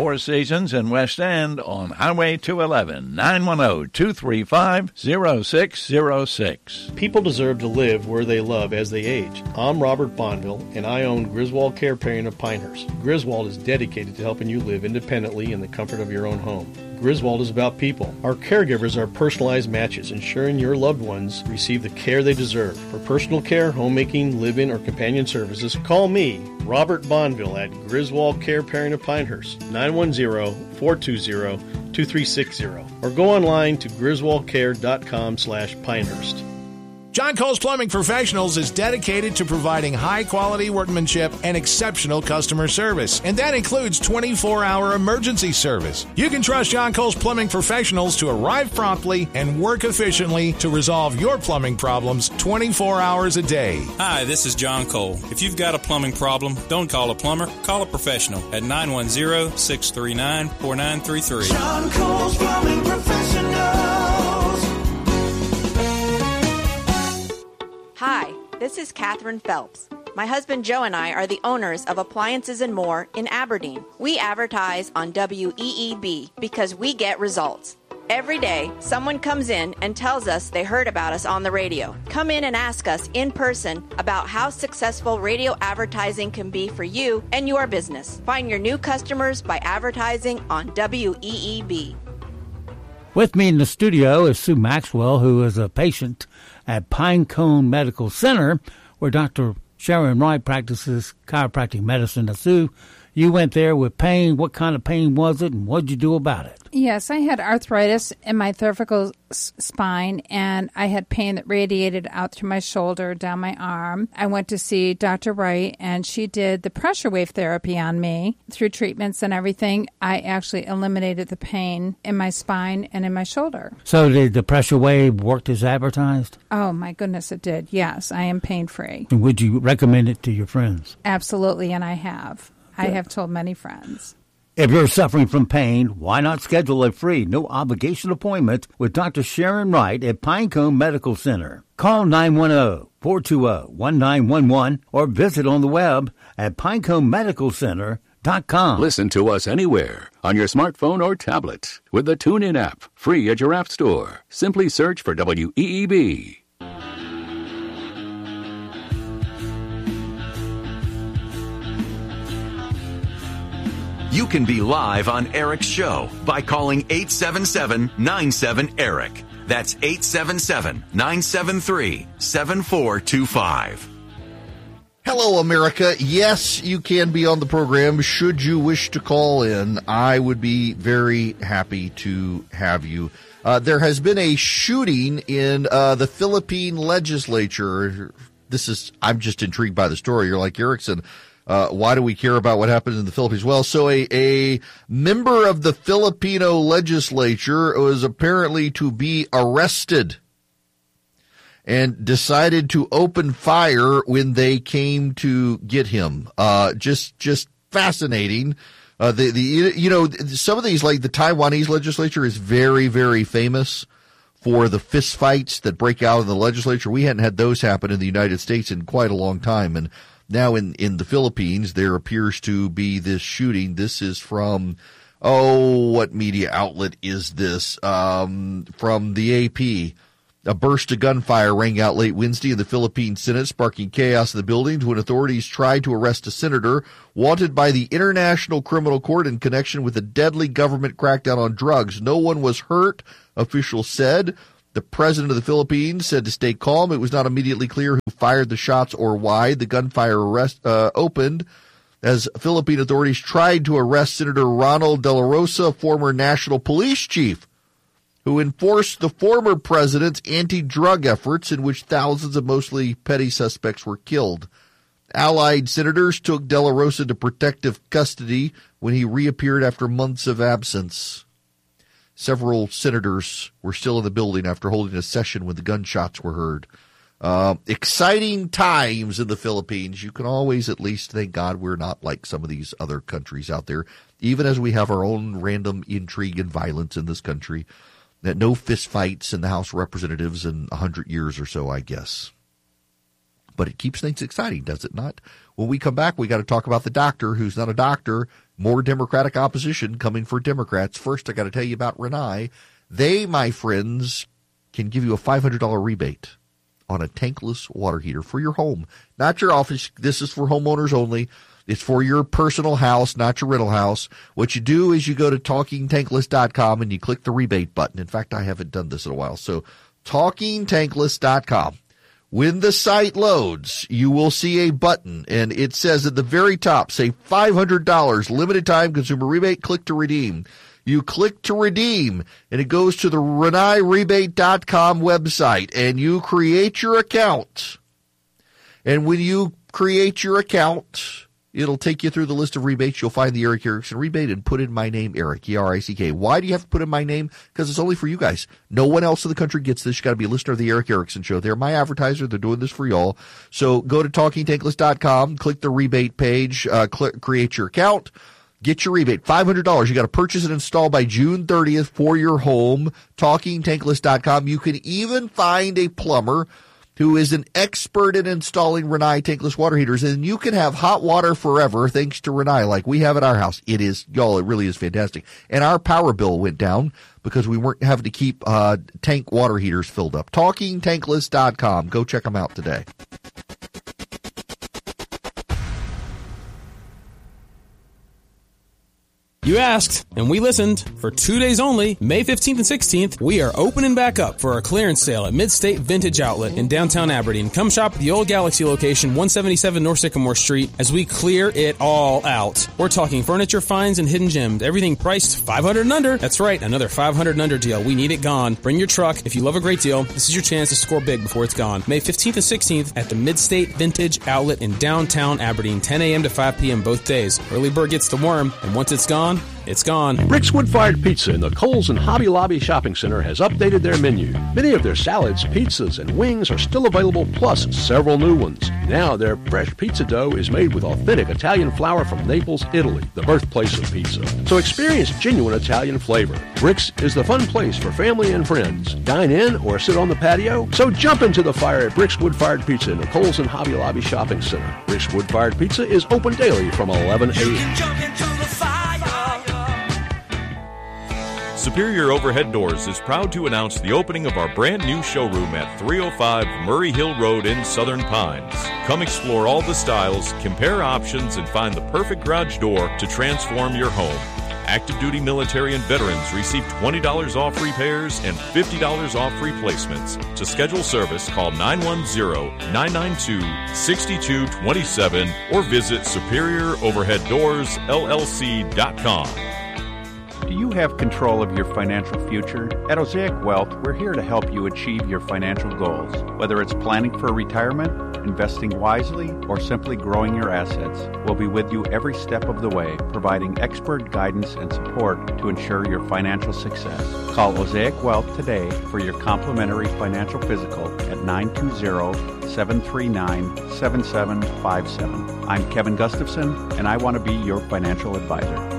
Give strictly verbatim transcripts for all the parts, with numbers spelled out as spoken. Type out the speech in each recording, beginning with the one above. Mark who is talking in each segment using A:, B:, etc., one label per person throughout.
A: Four Seasons in West End on Highway two eleven, nine one zero, two three five, zero six zero six.
B: People deserve to live where they love as they age. I'm Robert Bonville, and I own Griswold Care Parenting of Pinehurst. Griswold is dedicated to helping you live independently in the comfort of your own home. Griswold is about people. Our caregivers are personalized matches, ensuring your loved ones receive the care they deserve. For personal care, homemaking, live-in, or companion services, call me, Robert Bonville, at Griswold Care Parenting of Pinehurst, nine one zero, four two zero, two three six zero, or go online to griswold care dot com slash Pinehurst.
C: John Cole's Plumbing Professionals is dedicated to providing high-quality workmanship and exceptional customer service, and that includes twenty-four hour emergency service. You can trust John Cole's Plumbing Professionals to arrive promptly and work efficiently to resolve your plumbing problems twenty-four hours a day.
D: Hi, this is John Cole. If you've got a plumbing problem, don't call a plumber, call a professional at nine one zero, six three nine, four nine three three.
E: John Cole's Plumbing Professionals.
F: Hi, this is Catherine Phelps. My husband Joe and I are the owners of Appliances and More in Aberdeen. We advertise on W E E B because we get results. Every day, someone comes in and tells us they heard about us on the radio. Come in and ask us in person about how successful radio advertising can be for you and your business. Find your new customers by advertising on W E E B.
G: With me in the studio is Sue Maxwell, who is a patient at Pinecone Medical Center, where Doctor Sharon Wright practices chiropractic medicine. Now, Sue, you went there with pain. What kind of pain was it, and what did you do about it?
H: Yes, I had arthritis in my cervical s- spine, and I had pain that radiated out through my shoulder, down my arm. I went to see Doctor Wright, and she did the pressure wave therapy on me. Through treatments and everything, I actually eliminated the pain in my spine and in my shoulder.
G: So did the pressure wave work as advertised?
H: Oh, my goodness, it did. Yes, I am pain-free.
G: And would you recommend it to your friends?
H: Absolutely, and I have. Good. I have told many friends.
G: If you're suffering from pain, why not schedule a free, no-obligation appointment with Doctor Sharon Wright at Pinecone Medical Center? Call nine one zero, four two zero, one nine one one or visit on the web at pinecone medical center dot com.
I: Listen to us anywhere on your smartphone or tablet with the TuneIn app, free at your app store. Simply search for W E E B.
J: You can be live on Eric's show by calling eight seven seven, nine seven, ERIC. That's eight seven seven, nine seven three, seven four two five.
K: Hello, America. Yes, you can be on the program should you wish to call in. I would be very happy to have you. Uh, there has been a shooting in uh, the Philippine legislature. This is, I'm just intrigued by the story. You're like, Erickson, Uh, why do we care about what happens in the Philippines? Well, so a, a member of the Filipino legislature was apparently to be arrested and decided to open fire when they came to get him. Uh, just, just fascinating. Uh, the, the, you know, some of these, like the Taiwanese legislature is very, very famous for the fist fights that break out in the legislature. We hadn't had those happen in the United States in quite a long time. And now in, in the Philippines, there appears to be this shooting. This is from, oh, what media outlet is this? Um, from the A P. A burst of gunfire rang out late Wednesday in the Philippine Senate, sparking chaos in the building when authorities tried to arrest a senator wanted by the International Criminal Court in connection with a deadly government crackdown on drugs. No one was hurt, officials said. The president of the Philippines said to stay calm. It was not immediately clear who fired the shots or why. The gunfire arrest uh, opened as Philippine authorities tried to arrest Senator Ronald De La Rosa, former national police chief, who enforced the former president's anti-drug efforts in which thousands of mostly petty suspects were killed. Allied senators took De La Rosa to protective custody when he reappeared after months of absence. Several senators were still in the building after holding a session when the gunshots were heard. Uh, exciting times in the Philippines. You can always at least thank God we're not like some of these other countries out there, even as we have our own random intrigue and violence in this country. That no fist fights in the House of Representatives in a hundred years or so, I guess. But it keeps things exciting, does it not? When we come back, we got to talk about the doctor who's not a doctor, more Democratic opposition coming for Democrats. First, I got to tell you about Rinnai. They, my friends, can give you a five hundred dollars rebate on a tankless water heater for your home, not your office. This is for homeowners only. It's for your personal house, not your rental house. What you do is you go to talking tankless dot com and you click the rebate button. In fact, I haven't done this in a while. So talking tankless dot com. When the site loads, you will see a button, and it says at the very top, say five hundred dollars, limited time consumer rebate, click to redeem. You click to redeem, and it goes to the Rinnai rebate dot com website, and you create your account. And when you create your account, it'll take you through the list of rebates. You'll find the Eric Erickson rebate and put in my name, Eric, E R I C K. Why do you have to put in my name? Because it's only for you guys. No one else in the country gets this. You got to be a listener of the Eric Erickson Show. They're my advertiser. They're doing this for y'all. So go to talking tankless dot com, click the rebate page, uh, click, create your account. Get your rebate, five hundred dollars. You got to purchase and install by June thirtieth for your home, talking tankless dot com. You can even find a plumber who is an expert in installing Rinnai tankless water heaters, and you can have hot water forever thanks to Rinnai, like we have at our house. It is, y'all, it really is fantastic. And our power bill went down because we weren't having to keep uh, tank water heaters filled up. talking tankless dot com. Go check them out today.
L: You asked, and we listened. For two days only, May fifteenth and sixteenth, we are opening back up for our clearance sale at Mid-State Vintage Outlet in downtown Aberdeen. Come shop at the Old Galaxy location, one seventy-seven North Sycamore Street, as we clear it all out. We're talking furniture finds and hidden gems, everything priced five hundred dollars and under. That's right, another five hundred dollars and under deal. We need it gone. Bring your truck. If you love a great deal, this is your chance to score big before it's gone. May fifteenth and sixteenth at the Mid-State Vintage Outlet in downtown Aberdeen, ten a.m. to five p.m. both days. Early bird gets the worm, and once it's gone, it's gone.
M: Rick's Wood-Fired Pizza in the Kohl's and Hobby Lobby Shopping Center has updated their menu. Many of their salads, pizzas, and wings are still available, plus several new ones. Now their fresh pizza dough is made with authentic Italian flour from Naples, Italy, the birthplace of pizza. So experience genuine Italian flavor. Rick's is the fun place for family and friends. Dine in or sit on the patio? So jump into the fire at Rick's Wood-Fired Pizza in the Kohl's and Hobby Lobby Shopping Center. Rick's Wood-Fired Pizza is open daily from eleven a.m.
N: Superior Overhead Doors is proud to announce the opening of our brand new showroom at three oh five Murray Hill Road in Southern Pines. Come explore all the styles, compare options, and find the perfect garage door to transform your home. Active duty military and veterans receive twenty dollars off repairs and fifty dollars off replacements. To schedule service, call nine one zero, nine nine two, six two two seven or visit superior overhead doors L L C dot com.
O: Do you have control of your financial future? At Osaic Wealth, we're here to help you achieve your financial goals. Whether it's planning for retirement, investing wisely, or simply growing your assets, we'll be with you every step of the way, providing expert guidance and support to ensure your financial success. Call Osaic Wealth today for your complimentary financial physical at nine two zero, seven three nine, seven seven five seven. I'm Kevin Gustafson, and I want to be your financial advisor.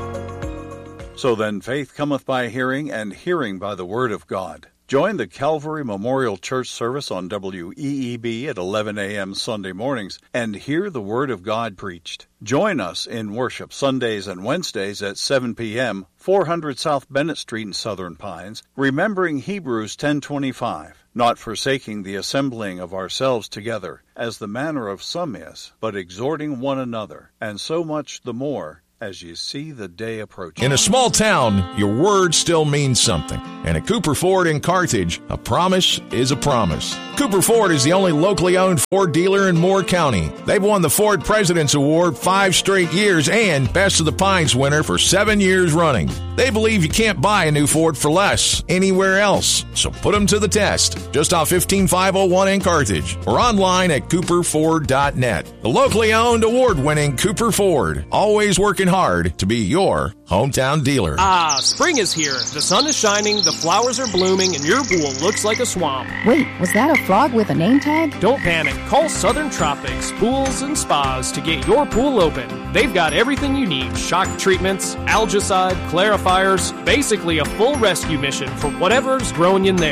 A: So then faith cometh by hearing, and hearing by the word of God. Join the Calvary Memorial Church service on W E E B at eleven a.m. Sunday mornings and hear the word of God preached. Join us in worship Sundays and Wednesdays at seven p.m., four hundred South Bennett Street in Southern Pines, remembering Hebrews ten twenty-five, not forsaking the assembling of ourselves together, as the manner of some is, but exhorting one another, and so much the more as you see the day approaching.
C: In a small town, your word still means something. And at Cooper Ford in Carthage, a promise is a promise. Cooper Ford is the only locally owned Ford dealer in Moore County. They've won the Ford President's Award five straight years and Best of the Pines winner for seven years running. They believe you can't buy a new Ford for less anywhere else. So put them to the test. Just off fifteen five oh one in Carthage or online at cooper ford dot net. The locally owned, award-winning Cooper Ford. Always working hard to be your hometown dealer.
P: Ah, spring is here. The sun is shining, the flowers are blooming, and your pool looks like a swamp.
Q: Wait, was that a frog with a name tag?
P: Don't panic. Call Southern Tropics Pools and Spas to get your pool open. They've got everything you need. Shock treatments, algicide, clarifiers, basically a full rescue mission for whatever's growing in there.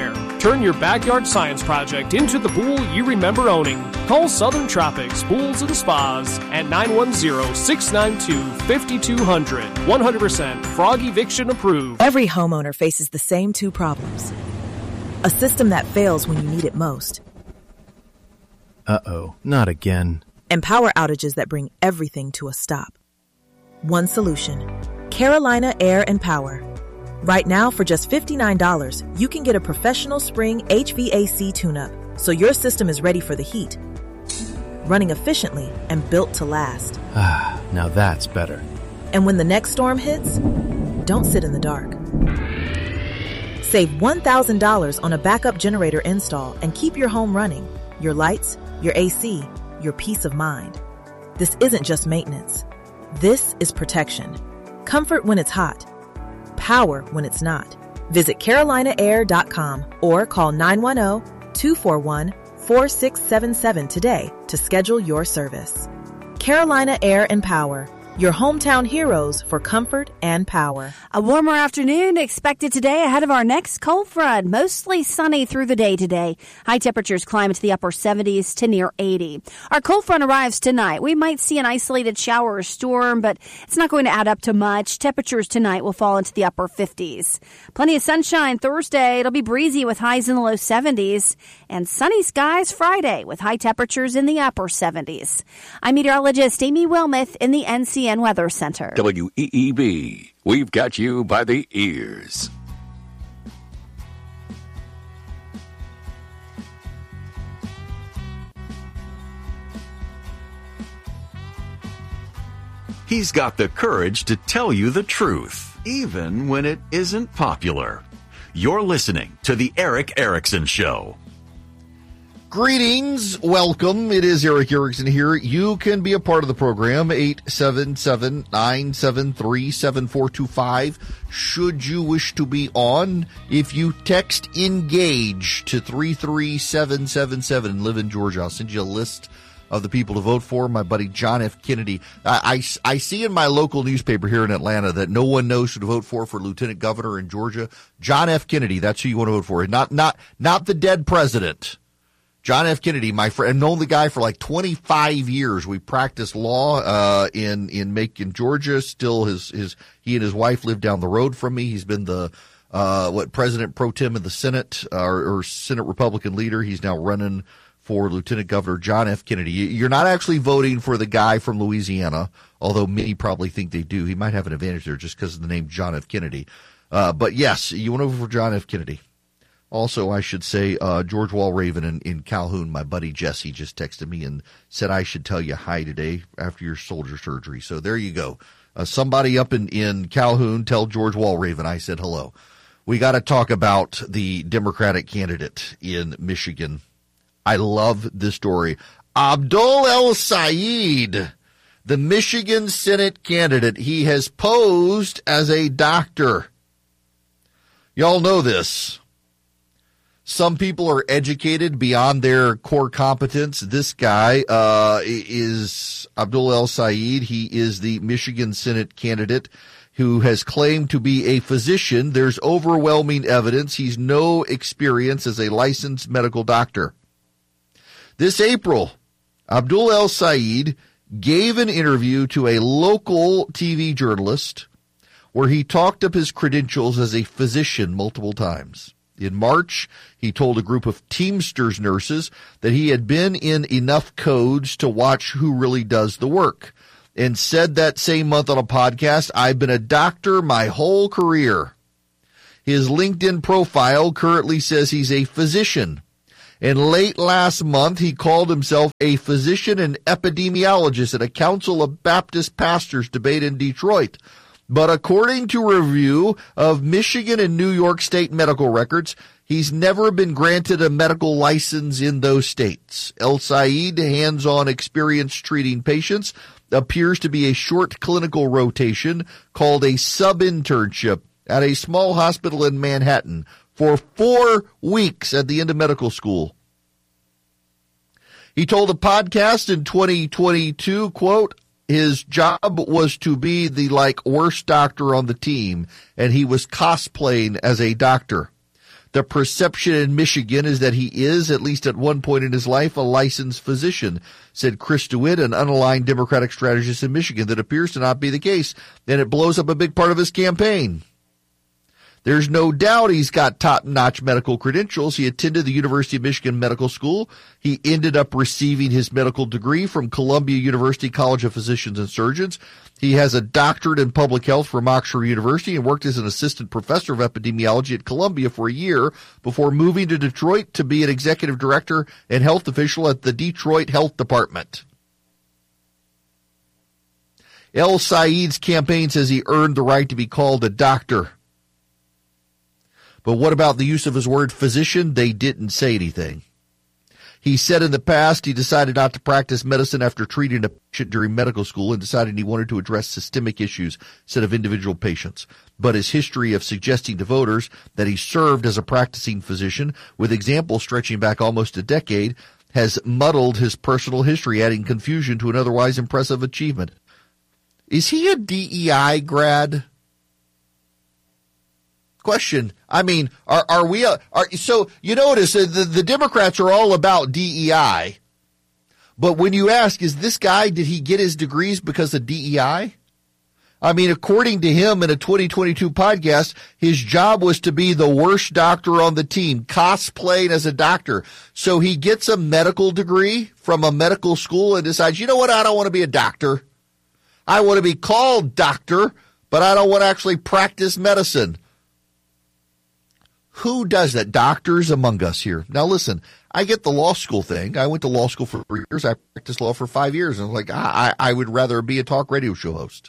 P: Turn your backyard science project into the pool you remember owning. Call Southern Tropics Pools and Spas at nine one zero, six nine two, five two zero zero. one hundred percent frog eviction approved.
R: Every homeowner faces the same two problems. A system that fails when you need it most.
S: Uh-oh, not again.
R: And power outages that bring everything to a stop. One solution. Carolina Air and Power. Right now, for just fifty-nine dollars, you can get a professional spring H V A C tune-up, so your system is ready for the heat, running efficiently and built to last.
S: Ah, now that's better.
R: And when the next storm hits, don't sit in the dark. Save one thousand dollars on a backup generator install and keep your home running, your lights, your A C, your peace of mind. This isn't just maintenance. This is protection. Comfort when it's hot. Power when it's not. Visit carolina air dot com or call nine one zero, two four one, four six seven seven today to schedule your service. Carolina Air and Power. Your hometown heroes for comfort and power.
T: A warmer afternoon expected today ahead of our next cold front. Mostly sunny through the day today. High temperatures climb into the upper seventies to near eighty. Our cold front arrives tonight. We might see an isolated shower or storm, but it's not going to add up to much. Temperatures tonight will fall into the upper fifties. Plenty of sunshine Thursday. It'll be breezy with highs in the low seventies. And sunny skies Friday with high temperatures in the upper seventies. I'm meteorologist Amy Wilmoth in the N C N Weather Center.
I: W E E B, we've got you by the ears.
J: He's got the courage to tell you the truth, even when it isn't popular. You're listening to The Eric Erickson Show.
K: Greetings. Welcome. It is Eric Erickson here. You can be a part of the program, eight seven seven, nine seven three, seven four two five. Should you wish to be on, if you text ENGAGE to three three seven seven seven and live in Georgia, I'll send you a list of the people to vote for. My buddy John F. Kennedy. I, I, I see in my local newspaper here in Atlanta that no one knows who to vote for for lieutenant governor in Georgia. John F. Kennedy, that's who you want to vote for. Not, not, not the dead president. John F. Kennedy, my friend, I've known the guy for like twenty-five years. We practiced law uh, in in Macon, Georgia. Still, his his he and his wife live down the road from me. He's been the uh, what president pro tem of the Senate uh, or, or Senate Republican leader. He's now running for Lieutenant Governor John F. Kennedy. You're not actually voting for the guy from Louisiana, although many probably think they do. He might have an advantage there just because of the name John F. Kennedy. Uh, but yes, you want to vote for John F. Kennedy. Also, I should say, uh, George Walraven in, in Calhoun, my buddy Jesse just texted me and said I should tell you hi today after your soldier surgery. So there you go. Uh, somebody up in, in Calhoun, tell George Walraven I said hello. We got to talk about the Democratic candidate in Michigan. I love this story. Abdul El-Sayed, the Michigan Senate candidate, he has posed as a doctor. Y'all know this. Some people are educated beyond their core competence. This guy uh, is Abdul El-Sayed. He is the Michigan Senate candidate who has claimed to be a physician. There's overwhelming evidence he's no experience as a licensed medical doctor. This April, Abdul El-Sayed gave an interview to a local T V journalist where he talked up his credentials as a physician multiple times. In March, he told a group of Teamsters nurses that he had been in enough codes to watch who really does the work, and said that same month on a podcast, I've been a doctor my whole career. His LinkedIn profile currently says he's a physician. And late last month, he called himself a physician and epidemiologist at a Council of Baptist Pastors debate in Detroit. But according to a review of Michigan and New York state medical records, he's never been granted a medical license in those states. El-Sayed, hands-on experience treating patients, appears to be a short clinical rotation called a sub-internship at a small hospital in Manhattan for four weeks at the end of medical school. He told a podcast in twenty twenty-two, quote, his job was to be the, like, worst doctor on the team, and he was cosplaying as a doctor. The perception in Michigan is that he is, at least at one point in his life, a licensed physician, said Chris DeWitt, an unaligned Democratic strategist in Michigan. That appears to not be the case, and it blows up a big part of his campaign. There's no doubt he's got top-notch medical credentials. He attended the University of Michigan Medical School. He ended up receiving his medical degree from Columbia University College of Physicians and Surgeons. He has a doctorate in public health from Oxford University and worked as an assistant professor of epidemiology at Columbia for a year before moving to Detroit to be an executive director and health official at the Detroit Health Department. El Said's campaign says he earned the right to be called a doctor. But what about the use of his word physician? They didn't say anything. He said in the past he decided not to practice medicine after treating a patient during medical school and decided he wanted to address systemic issues instead of individual patients. But his history of suggesting to voters that he served as a practicing physician, with examples stretching back almost a decade, has muddled his personal history, adding confusion to an otherwise impressive achievement. Is he a D E I grad? Question. I mean, are are we, uh, are, so you notice uh, the, the Democrats are all about D E I, but when you ask, is this guy, did he get his degrees because of D E I? I mean, according to him in a twenty twenty-two podcast, his job was to be the worst doctor on the team, cosplaying as a doctor. So he gets a medical degree from a medical school and decides, you know what, I don't want to be a doctor. I want to be called doctor, but I don't want to actually practice medicine. Who does that? Doctors among us here. Now, listen, I get the law school thing. I went to law school for three years. I practiced law for five years. And I was like, I, I would rather be a talk radio show host.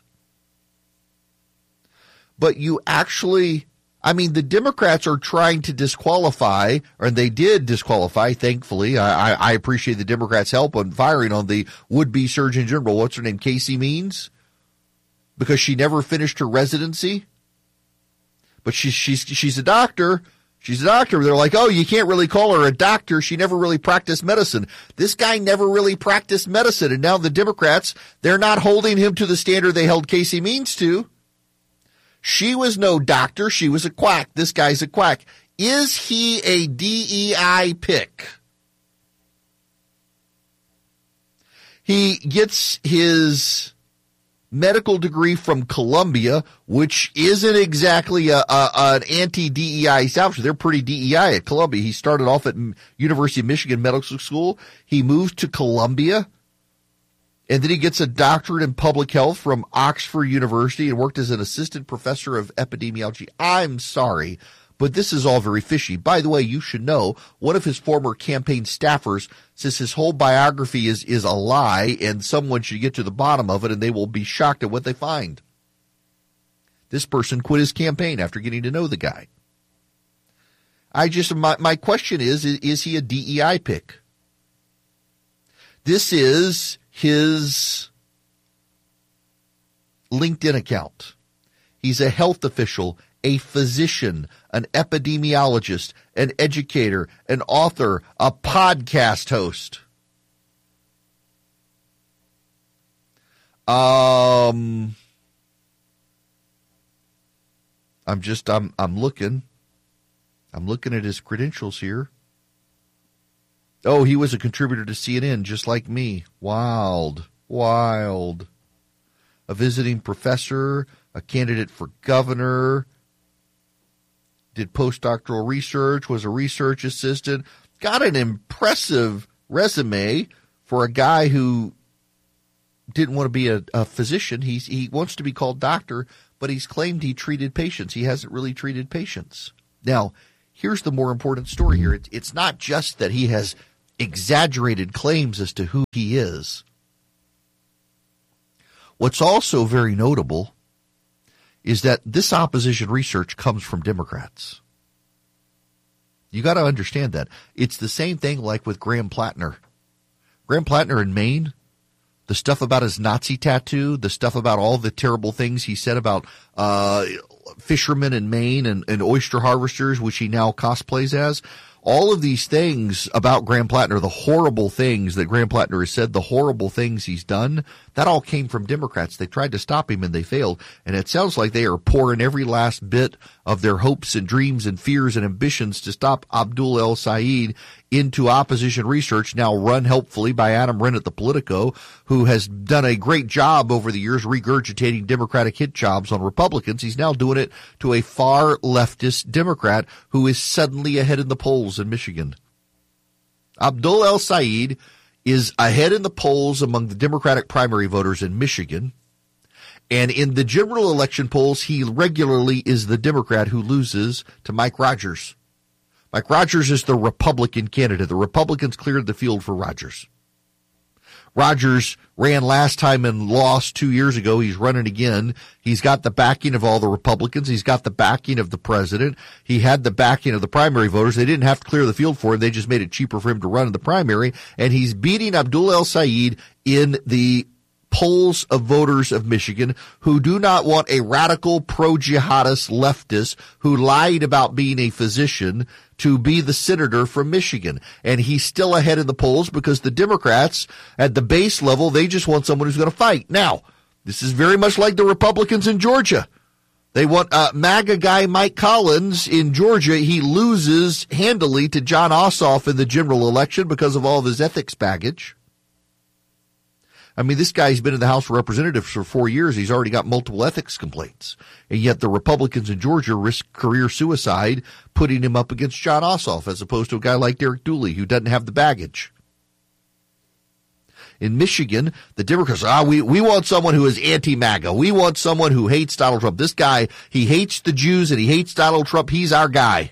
K: But you actually, I mean, the Democrats are trying to disqualify, or they did disqualify, thankfully. I, I, I appreciate the Democrats' help on firing on the would-be Surgeon General. What's her name? Casey Means? Because she never finished her residency. But she's, she's, she's a doctor. She's a doctor. They're like, oh, you can't really call her a doctor. She never really practiced medicine. This guy never really practiced medicine. And now the Democrats, they're not holding him to the standard they held Casey Means to. She was no doctor. She was a quack. This guy's a quack. Is he a D E I pick? He gets his medical degree from Columbia, which isn't exactly a, a, an anti-D E I establishment. They're pretty D E I at Columbia. He started off at University of Michigan Medical School. He moved to Columbia, and then he gets a doctorate in public health from Oxford University and worked as an assistant professor of epidemiology. I'm sorry, but this is all very fishy. By the way, you should know one of his former campaign staffers says his whole biography is, is a lie, and someone should get to the bottom of it, and they will be shocked at what they find. This person quit his campaign after getting to know the guy. I just, my, my question is, is, is he a D E I pick? This is his LinkedIn account. He's a health official, a physician, an epidemiologist, an educator, an author, a podcast host. Um, I'm just, I'm, I'm looking. I'm looking at his credentials here. Oh, he was a contributor to C N N, just like me. Wild, wild. A visiting professor, a candidate for governor, did postdoctoral research, was a research assistant, got an impressive resume for a guy who didn't want to be a, a physician. He's, he wants to be called doctor, but he's claimed he treated patients. He hasn't really treated patients. Now, here's the more important story here. It, it's not just that he has exaggerated claims as to who he is. What's also very notable is that this opposition research comes from Democrats. You got to understand that. It's the same thing like with Graham Plattner. Graham Plattner in Maine, the stuff about his Nazi tattoo, the stuff about all the terrible things he said about uh, fishermen in Maine and, and oyster harvesters, which he now cosplays as. All of these things about Graham Plattner, the horrible things that Graham Plattner has said, the horrible things he's done, That all came from Democrats. They tried to stop him and they failed. And it sounds like they are pouring every last bit of their hopes and dreams and fears and ambitions to stop Abdul El-Sayed into opposition research, now run helpfully by Adam Wren at the Politico, who has done a great job over the years regurgitating Democratic hit jobs on Republicans. He's now doing it to a far leftist Democrat who is suddenly ahead in the polls in Michigan. Abdul El-Sayed is ahead in the polls among the Democratic primary voters in Michigan. And in the general election polls, he regularly is the Democrat who loses to Mike Rogers. Mike Rogers is the Republican candidate. The Republicans cleared the field for Rogers. Rogers ran last time and lost two years ago. He's running again. He's got the backing of all the Republicans. He's got the backing of the president. He had the backing of the primary voters. They didn't have to clear the field for him. They just made it cheaper for him to run in the primary. And he's beating Abdul El-Sayed in the polls of voters of Michigan who do not want a radical pro-jihadist leftist who lied about being a physician to be the senator from Michigan. And he's still ahead in the polls because the Democrats at the base level, they just want someone who's going to fight. Now, this is very much like the Republicans in Georgia. They want uh, MAGA guy Mike Collins in Georgia. He loses handily to John Ossoff in the general election because of all of his ethics baggage. I mean, this guy's been in the House of Representatives for four years. He's already got multiple ethics complaints. And yet the Republicans in Georgia risk career suicide putting him up against John Ossoff as opposed to a guy like Derek Dooley who doesn't have the baggage. In Michigan, the Democrats, ah, we, we want someone who is anti-MAGA. We want someone who hates Donald Trump. This guy, he hates the Jews and he hates Donald Trump. He's our guy.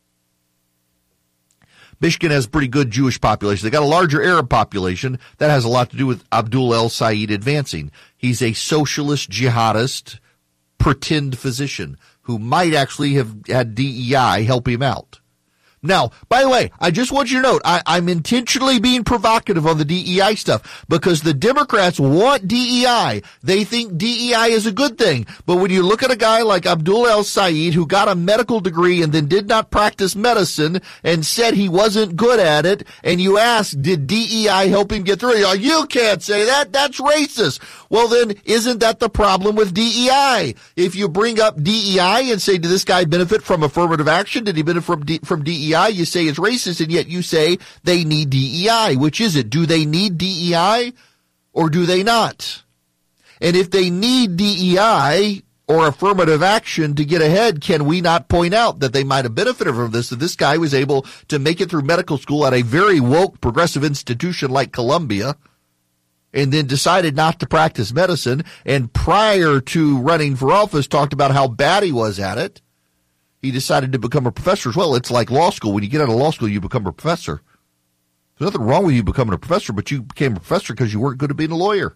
K: Michigan has a pretty good Jewish population. They got a larger Arab population. That has a lot to do with Abdul El-Sayed advancing. He's a socialist jihadist pretend physician who might actually have had D E I help him out. Now, by the way, I just want you to note, I, I'm intentionally being provocative on the D E I stuff because the Democrats want D E I. They think D E I is a good thing. But when you look at a guy like Abdul El-Sayed who got a medical degree and then did not practice medicine and said he wasn't good at it, and you ask, did D E I help him get through? You're like, you can't say that. That's racist. Well, then, isn't that the problem with D E I? If you bring up D E I and say, did this guy benefit from affirmative action? Did he benefit from D- from D E I? You say it's racist, and yet you say they need D E I. Which is it? Do they need D E I or do they not? And if they need D E I or affirmative action to get ahead, can we not point out that they might have benefited from this, that this guy was able to make it through medical school at a very woke progressive institution like Columbia and then decided not to practice medicine, and prior to running for office talked about how bad he was at it. He decided to become a professor as well. It's like law school. When you get out of law school, you become a professor. There's nothing wrong with you becoming a professor, but you became a professor because you weren't good at being a lawyer.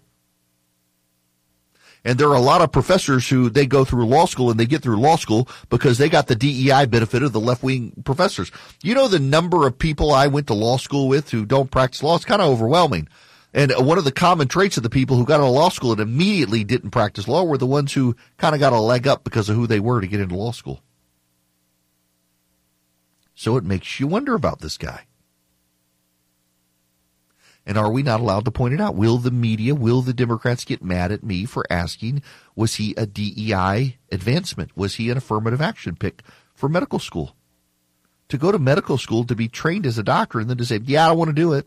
K: And there are a lot of professors who they go through law school and they get through law school because they got the D E I benefit of the left-wing professors. You know the number of people I went to law school with who don't practice law? It's kind of overwhelming. And one of the common traits of the people who got out of law school and immediately didn't practice law were the ones who kind of got a leg up because of who they were to get into law school. So it makes you wonder about this guy. And are we not allowed to point it out? Will the media, will the Democrats get mad at me for asking, was he a D E I advancement? Was he an affirmative action pick for medical school? To go to medical school to be trained as a doctor and then to say, yeah, I don't want to do it.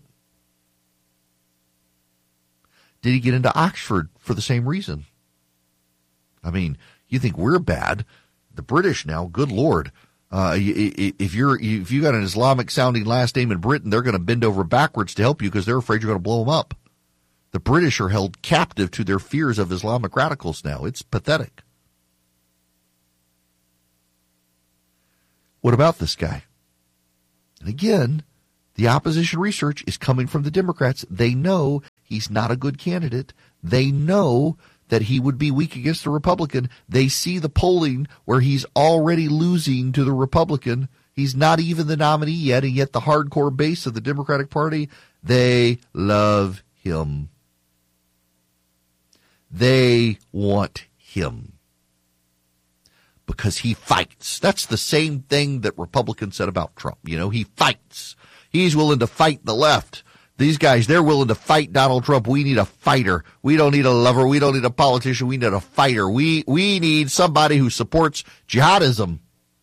K: Did he get into Oxford for the same reason? I mean, you think we're bad. The British now, good Lord. Uh, if you're, if you got an Islamic sounding last name in Britain, they're going to bend over backwards to help you because they're afraid you're going to blow them up. The British are held captive to their fears of Islamic radicals now. It's pathetic. What about this guy? And again, the opposition research is coming from the Democrats. They know he's not a good candidate. They know that he would be weak against the Republican. They see the polling where he's already losing to the Republican. He's not even the nominee yet, and yet the hardcore base of the Democratic Party, they love him. They want him because he fights. That's the same thing that Republicans said about Trump. You know, he fights. He's willing to fight the left. These guys, they're willing to fight Donald Trump. We need a fighter. We don't need a lover. We don't need a politician. We need a fighter. We we need somebody who supports jihadism.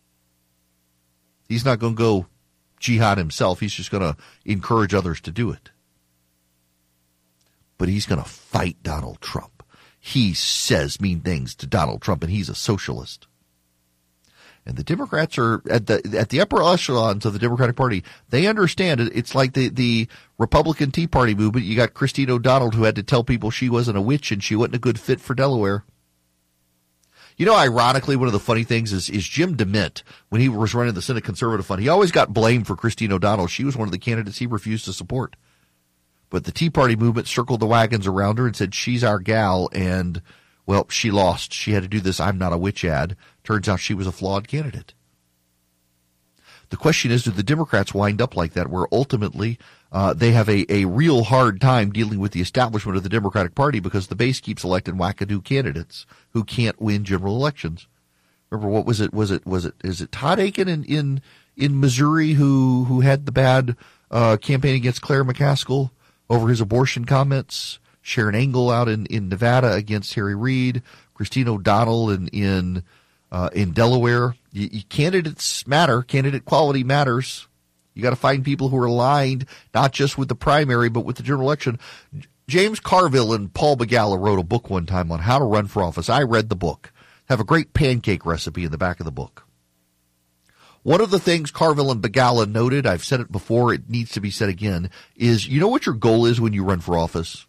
K: He's not going to go jihad himself. He's just going to encourage others to do it. But he's going to fight Donald Trump. He says mean things to Donald Trump, and he's a socialist. And the Democrats are at the at the upper echelons of the Democratic Party. They understand it. It's like the, the Republican Tea Party movement. You got Christine O'Donnell, who had to tell people she wasn't a witch and she wasn't a good fit for Delaware. You know, ironically, one of the funny things is, is Jim DeMint, when he was running the Senate Conservative Fund, he always got blamed for Christine O'Donnell. She was one of the candidates he refused to support. But the Tea Party movement circled the wagons around her and said, she's our gal, and, well, she lost. She had to do this I'm not a witch ad. Turns out she was a flawed candidate. The question is, do the Democrats wind up like that, where ultimately uh, they have a, a real hard time dealing with the establishment of the Democratic Party because the base keeps electing wackadoo candidates who can't win general elections? Remember, what was it? Was it, was it, is it Todd Akin in, in, in Missouri who, who had the bad uh, campaign against Claire McCaskill over his abortion comments? Sharon Engel out in, in Nevada against Harry Reid, Christine O'Donnell in, in, uh, in Delaware. You, you, candidates matter. Candidate quality matters. You got to find people who are aligned, not just with the primary, but with the general election. James Carville and Paul Begala wrote a book one time on how to run for office. I read the book. Have a great pancake recipe in the back of the book. One of the things Carville and Begala noted, I've said it before, it needs to be said again, is you know what your goal is when you run for office?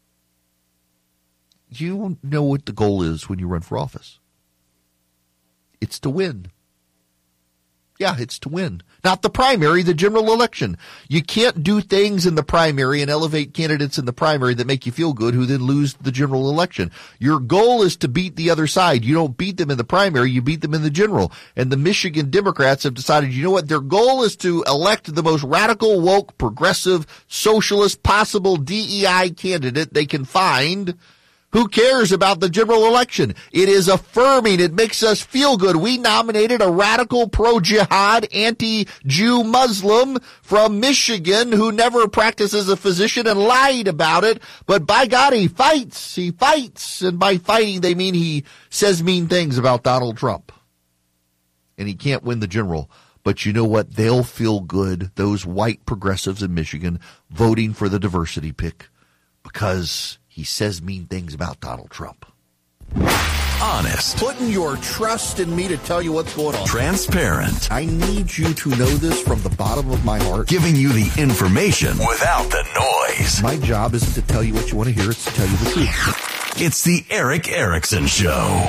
K: You know what the goal is when you run for office. It's to win. Yeah, it's to win. Not the primary, the general election. You can't do things in the primary and elevate candidates in the primary that make you feel good who then lose the general election. Your goal is to beat the other side. You don't beat them in the primary, you beat them in the general. And the Michigan Democrats have decided, you know what, their goal is to elect the most radical, woke, progressive, socialist, possible D E I candidate they can find. Who cares about the general election? It is affirming. It makes us feel good. We nominated a radical pro-jihad, anti-Jew Muslim from Michigan who never practiced as a physician and lied about it. But by God, he fights. He fights. And by fighting, they mean he says mean things about Donald Trump. And he can't win the general. But you know what? They'll feel good, those white progressives in Michigan, voting for the diversity pick because he says mean things about Donald Trump.
J: Honest.
K: Putting your trust in me to tell you what's going on.
J: Transparent.
K: I need you to know this from the bottom of my heart.
J: Giving you the information without the noise.
K: My job isn't to tell you what you want to hear, it's to tell you the truth.
J: It's the Erick Erickson Show.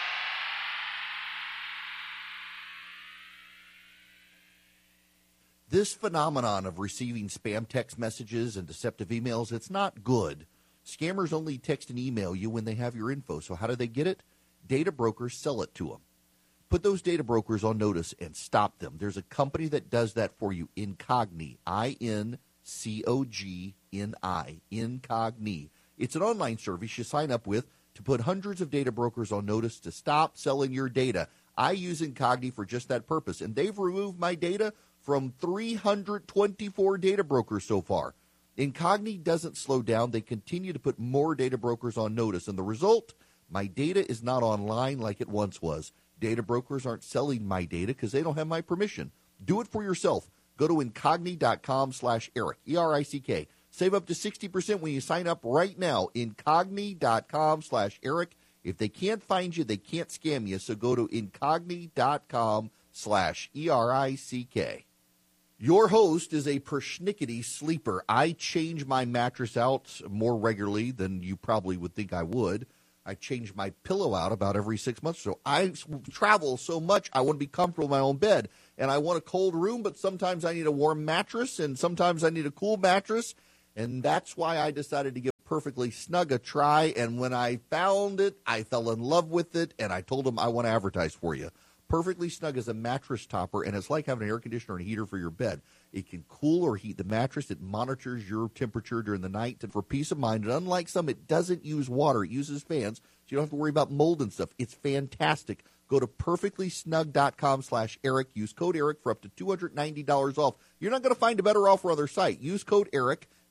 K: This phenomenon of receiving spam text messages and deceptive emails, it's not good. Scammers only text and email you when they have your info. So how do they get it? Data brokers sell it to them. Put those data brokers on notice and stop them. There's a company that does that for you, Incogni, I N C O G N I, Incogni. It's an online service you sign up with to put hundreds of data brokers on notice to stop selling your data. I use Incogni for just that purpose, and they've removed my data from three hundred twenty-four data brokers so far. Incogni doesn't slow down. They continue to put more data brokers on notice. And the result, my data is not online like it once was. Data brokers aren't selling my data because they don't have my permission. Do it for yourself. Go to Incogni.com slash Erick, E R I C K. Save up to sixty percent when you sign up right now. Incogni.com slash Erick. If they can't find you, they can't scam you. So go to Incogni.com slash E R I C K. Your host is a persnickety sleeper. I change my mattress out more regularly than you probably would think I would. I change my pillow out about every six months or so. I travel so much, I want to be comfortable in my own bed. And I want a cold room, but sometimes I need a warm mattress, and sometimes I need a cool mattress. And that's why I decided to give Perfectly Snug a try. And when I found it, I fell in love with it, and I told them I want to advertise for you. Perfectly Snug is a mattress topper, and it's like having an air conditioner and a heater for your bed. It can cool or heat the mattress. It monitors your temperature during the night. And for peace of mind, and unlike some, it doesn't use water. It uses fans, so you don't have to worry about mold and stuff. It's fantastic. Go to perfectlysnug.com slash Erick. Use code Erick for up to two hundred ninety dollars off. You're not going to find a better offer on their site. Use code Erick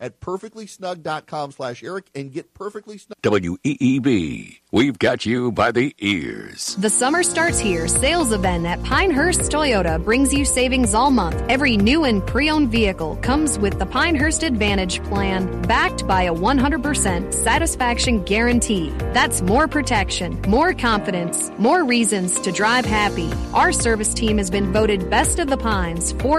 K: at perfectly snug dot com slash Eric and get Perfectly Snug.
I: W E E B, we've got you by the ears.
U: The summer starts here. Sales event at Pinehurst Toyota brings you savings all month. Every new and pre-owned vehicle comes with the Pinehurst Advantage Plan, backed by a one hundred percent satisfaction guarantee. That's more protection, more confidence, more reasons to drive happy. Our service team has been voted Best of the Pines four